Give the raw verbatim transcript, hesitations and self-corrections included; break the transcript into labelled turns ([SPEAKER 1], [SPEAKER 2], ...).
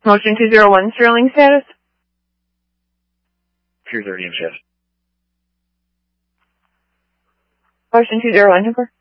[SPEAKER 1] Motion two zero one, Sterling status?
[SPEAKER 2] Pier thirty in shift.
[SPEAKER 1] Motion two zero one, Hooper.